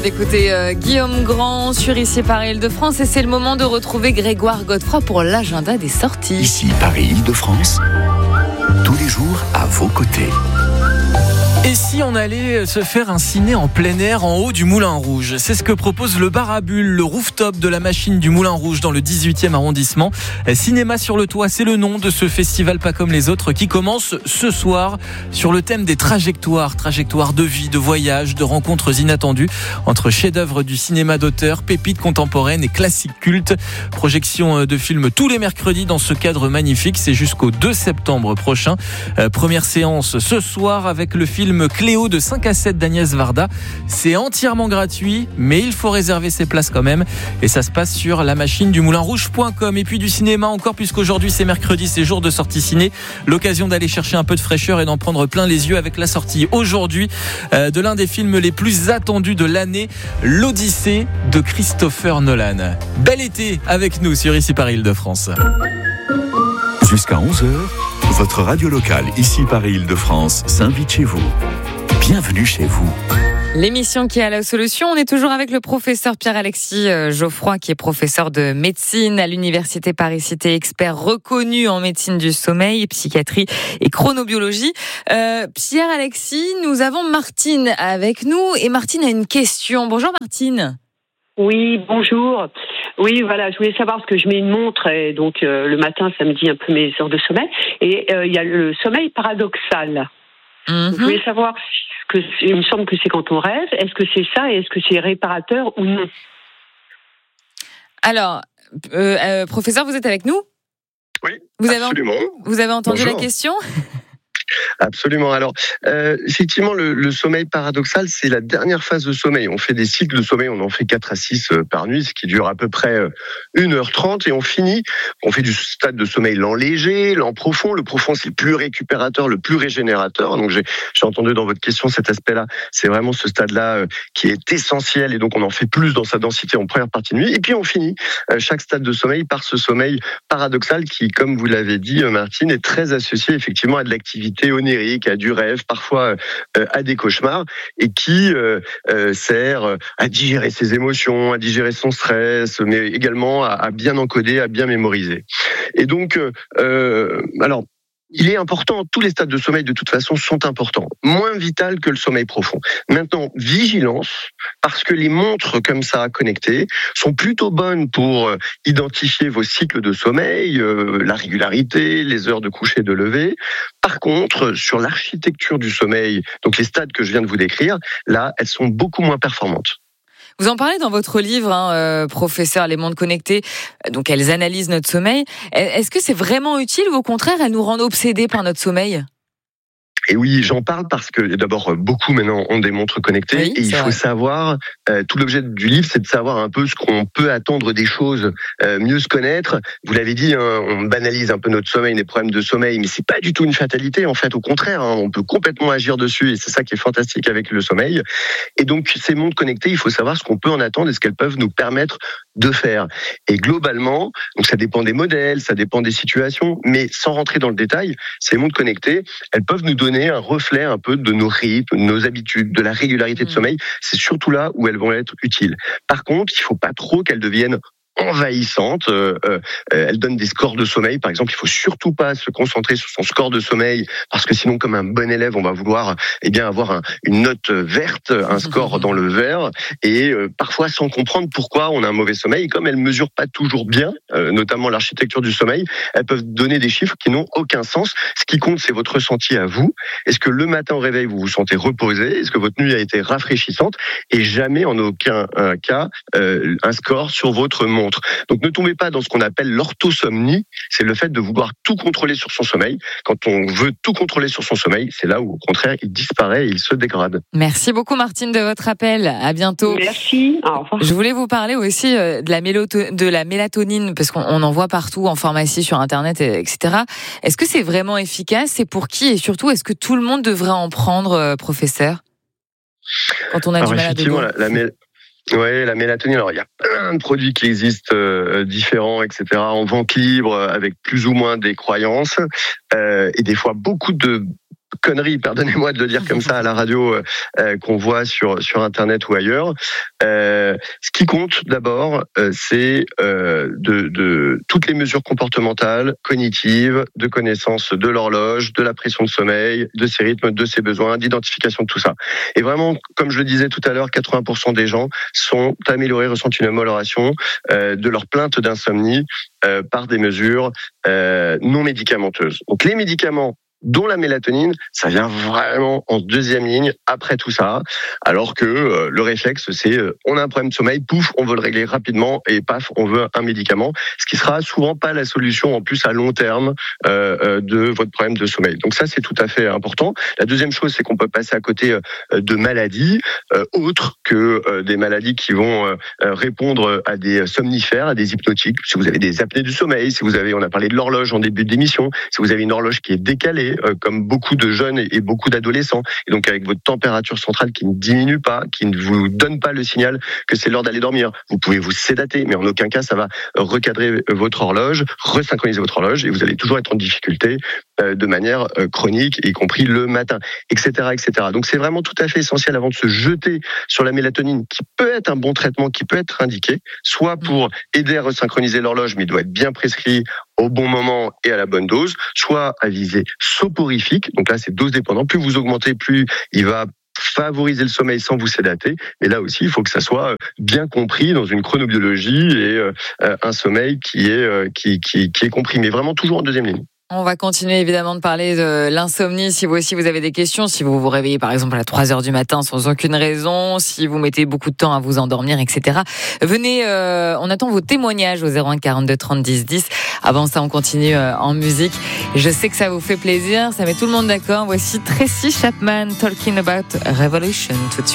d'écouter Guillaume Grand sur Ici Paris Île-de-France et c'est le moment de retrouver Grégoire Godefroy pour l'agenda des sorties. Ici Paris Île-de-France, tous les jours à vos côtés. Et si on allait se faire un ciné en plein air en haut du Moulin Rouge ? C'est ce que propose le bar à bulles, le rooftop de la machine du Moulin Rouge dans le 18e arrondissement. Cinéma sur le toit, c'est le nom de ce festival pas comme les autres qui commence ce soir sur le thème des trajectoires de vie, de voyage, de rencontres inattendues entre chefs-d'œuvre du cinéma d'auteur, pépites contemporaines et classiques cultes. Projection de films tous les mercredis dans ce cadre magnifique, c'est jusqu'au 2 septembre prochain. Première séance ce soir avec le film Cléo de 5 à 7 d'Agnès Varda. C'est entièrement gratuit, mais il faut réserver ses places quand même. Et ça se passe sur la machine du moulinrouge.com. Et puis du cinéma encore, puisqu'aujourd'hui c'est mercredi, c'est jour de sortie ciné. L'occasion d'aller chercher un peu de fraîcheur et d'en prendre plein les yeux avec la sortie aujourd'hui de l'un des films les plus attendus de l'année, l'Odyssée de Christopher Nolan. Bel été avec nous sur Ici Paris Île-de-France. Jusqu'à 11h, votre radio locale Ici Paris Île-de-France s'invite chez vous. Bienvenue chez vous. L'émission qui a la solution, on est toujours avec le professeur Pierre-Alexis Geoffroy qui est professeur de médecine à l'université Paris-Cité, expert reconnu en médecine du sommeil, psychiatrie et chronobiologie. Pierre-Alexis, nous avons Martine avec nous et Martine a une question. Bonjour Martine. Oui, bonjour. Oui, voilà, je voulais savoir parce que je mets une montre et donc le matin, ça me dit un peu mes heures de sommeil. Et il y a le sommeil paradoxal. Je voulais savoir il me semble que c'est quand on rêve. Est-ce que c'est ça et est-ce que c'est réparateur ou non ? Alors, professeur, vous êtes avec nous ? Oui, absolument. Vous avez entendu Bonjour. La question ? Absolument. Alors, effectivement, le sommeil paradoxal, c'est la dernière phase de sommeil. On fait des cycles de sommeil, on en fait 4 à 6 par nuit, ce qui dure à peu près 1h30 et on fait du stade de sommeil lent léger, lent profond. Le profond, c'est le plus récupérateur, le plus régénérateur. Donc, j'ai entendu dans votre question cet aspect-là. C'est vraiment ce stade-là qui est essentiel et donc on en fait plus dans sa densité en première partie de nuit. Et puis, on finit chaque stade de sommeil par ce sommeil paradoxal qui, comme vous l'avez dit, Martine, est très associé effectivement à de l'activité onirique, à du rêve, parfois à des cauchemars, et qui sert à digérer ses émotions, à digérer son stress, mais également à bien encoder, à bien mémoriser. Et donc, alors, il est important, tous les stades de sommeil de toute façon sont importants, moins vital que le sommeil profond. Maintenant, vigilance, parce que les montres comme ça connectées sont plutôt bonnes pour identifier vos cycles de sommeil, la régularité, les heures de coucher et de lever. Par contre, sur l'architecture du sommeil, donc les stades que je viens de vous décrire, là, elles sont beaucoup moins performantes. Vous en parlez dans votre livre, professeur, Les montres connectées. Donc, elles analysent notre sommeil. Est-ce que c'est vraiment utile ou au contraire, elles nous rendent obsédés par notre sommeil ? Et oui, j'en parle parce que d'abord, beaucoup maintenant ont des montres connectées. Oui, et il faut vrai. savoir, tout l'objet du livre, c'est de savoir un peu ce qu'on peut attendre des choses, mieux se connaître. Vous l'avez dit, hein, on banalise un peu notre sommeil, les problèmes de sommeil, mais c'est pas du tout une fatalité. En fait, au contraire, hein, on peut complètement agir dessus et c'est ça qui est fantastique avec le sommeil. Et donc, ces montres connectées, il faut savoir ce qu'on peut en attendre et ce qu'elles peuvent nous permettre de faire. Et globalement, donc ça dépend des modèles, ça dépend des situations, mais sans rentrer dans le détail, ces montres connectées, elles peuvent nous donner un reflet un peu de nos rythmes, de nos habitudes, de la régularité de sommeil. C'est surtout là où elles vont être utiles. Par contre, il ne faut pas trop qu'elles deviennent envahissante. Elle donne des scores de sommeil. Par exemple, il faut surtout pas se concentrer sur son score de sommeil parce que sinon, comme un bon élève, on va vouloir avoir une note verte, un score dans le vert et parfois sans comprendre pourquoi on a un mauvais sommeil. Et comme elles mesurent pas toujours bien, notamment l'architecture du sommeil, elles peuvent donner des chiffres qui n'ont aucun sens. Ce qui compte, c'est votre ressenti à vous. Est-ce que le matin au réveil, vous vous sentez reposé ? Est-ce que votre nuit a été rafraîchissante ? Et jamais, en aucun cas, un score sur votre montre. Donc ne tombez pas dans ce qu'on appelle l'orthosomnie, c'est le fait de vouloir tout contrôler sur son sommeil. Quand on veut tout contrôler sur son sommeil, c'est là où au contraire il disparaît et il se dégrade. Merci beaucoup Martine de votre appel, à bientôt. Merci, au revoir. Je voulais vous parler aussi de la mélatonine, parce qu'on en voit partout en pharmacie, sur internet, etc. Est-ce que c'est vraiment efficace ? C'est pour qui ? Et surtout, est-ce que tout le monde devrait en prendre, professeur ? Quand on a du mal à dormir. Oui, la mélatonine. Alors, il y a plein de produits qui existent différents, etc., en vente libre, avec plus ou moins des croyances, et des fois beaucoup de conneries, pardonnez-moi de le dire comme ça à la radio, qu'on voit sur Internet ou ailleurs. Ce qui compte d'abord, c'est de toutes les mesures comportementales, cognitives, de connaissance de l'horloge, de la pression de sommeil, de ses rythmes, de ses besoins, d'identification de tout ça. Et vraiment, comme je le disais tout à l'heure, 80% des gens sont améliorés, ressentent une amélioration de leur plainte d'insomnie par des mesures non médicamenteuses. Donc les médicaments, dont la mélatonine, ça vient vraiment en deuxième ligne après tout ça, alors que le réflexe, c'est on a un problème de sommeil, pouf, on veut le régler rapidement et paf, on veut un médicament, ce qui sera souvent pas la solution en plus à long terme de votre problème de sommeil. Donc ça, c'est tout à fait important. La deuxième chose, c'est qu'on peut passer à côté de maladies autres que des maladies qui vont répondre à des somnifères, à des hypnotiques. Si vous avez des apnées du sommeil, si vous avez, on a parlé de l'horloge en début d'émission, si vous avez une horloge qui est décalée, comme beaucoup de jeunes et beaucoup d'adolescents, et donc avec votre température centrale qui ne diminue pas, qui ne vous donne pas le signal que c'est l'heure d'aller dormir. Vous pouvez vous sédater, mais en aucun cas ça va recadrer votre horloge, resynchroniser votre horloge, et vous allez toujours être en difficulté de manière chronique, y compris le matin, etc., etc. Donc c'est vraiment tout à fait essentiel avant de se jeter sur la mélatonine, qui peut être un bon traitement, qui peut être indiqué, soit pour aider à resynchroniser l'horloge, mais il doit être bien prescrit au bon moment et à la bonne dose, soit à visée soporifique, donc là c'est dose dépendant, plus vous augmentez, plus il va favoriser le sommeil sans vous sédater, mais là aussi il faut que ça soit bien compris dans une chronobiologie et un sommeil qui est compris, mais vraiment toujours en deuxième ligne. On va continuer évidemment de parler de l'insomnie. Si vous aussi vous avez des questions, si vous vous réveillez par exemple à 3h du matin sans aucune raison, si vous mettez beaucoup de temps à vous endormir, etc. Venez, on attend vos témoignages au 01 42 30 10 10. Avant ça, on continue en musique. Je sais que ça vous fait plaisir, ça met tout le monde d'accord. Voici Tracy Chapman, Talking About Revolution tout de suite.